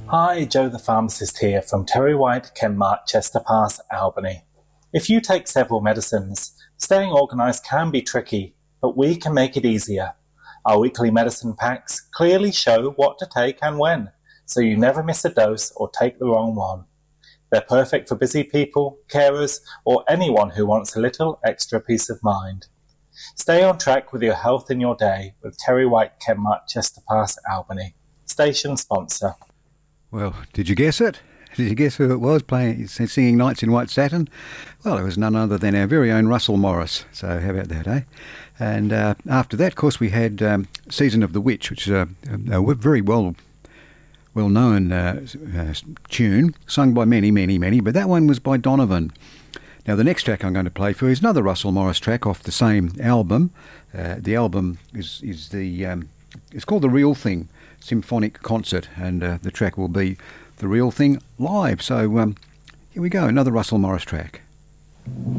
Hi, Joe the pharmacist here from Terry White Chemmart, Chester Pass, Albany. If you take several medicines, staying organised can be tricky, but we can make it easier. Our weekly medicine packs clearly show what to take and when, so you never miss a dose or take the wrong one. They're perfect for busy people, carers, or anyone who wants a little extra peace of mind. Stay on track with your health in your day with Terry White Chemmart, Chester Pass, Albany. Station sponsor. Well, did you guess it? Did you guess who it was singing Nights in White Satin? Well, it was none other than our very own Russell Morris. So how about that, eh? And after that, of course, we had Season of the Witch, which is a very well-known tune, sung by many, but that one was by Donovan. Now, the next track I'm going to play for you is another Russell Morris track off the same album. The album is called The Real Thing Symphonic Concert, and the track will be The Real Thing Live. So here we go, another Russell Morris track.